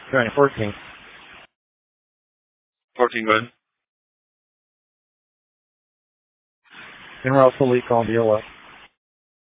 Try 14. 14, go ahead. General Felipe on the 11.